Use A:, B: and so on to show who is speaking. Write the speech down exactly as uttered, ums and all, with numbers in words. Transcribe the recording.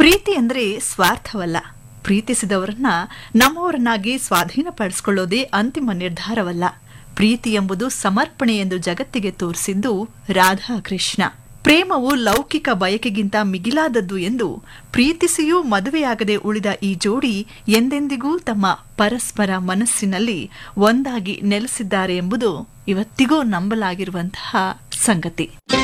A: ಪ್ರೀತಿ ಅಂದ್ರೆ ಸ್ವಾರ್ಥವಲ್ಲ. ಪ್ರೀತಿಸಿದವರನ್ನ ನಮ್ಮವರನ್ನಾಗಿ ಸ್ವಾಧೀನಪಡಿಸಿಕೊಳ್ಳೋದೇ ಅಂತಿಮ ನಿರ್ಧಾರವಲ್ಲ. ಪ್ರೀತಿ ಎಂಬುದು ಸಮರ್ಪಣೆ ಎಂದು ಜಗತ್ತಿಗೆ ತೋರಿಸಿದ್ದು ರಾಧಾಕೃಷ್ಣ. ಪ್ರೇಮವು ಲೌಕಿಕ ಬಯಕೆಗಿಂತ ಮಿಗಿಲಾದದ್ದು ಎಂದು ಪ್ರೀತಿಸಿಯೂ ಮದುವೆಯಾಗದೆ ಉಳಿದ ಈ ಜೋಡಿ ಎಂದೆಂದಿಗೂ ತಮ್ಮ ಪರಸ್ಪರ ಮನಸ್ಸಿನಲ್ಲಿ ಒಂದಾಗಿ ನೆಲೆಸಿದ್ದಾರೆ ಎಂಬುದು ಇವತ್ತಿಗೂ ನಂಬಲಾಗಿರುವಂತಹ ಸಂಗತಿ.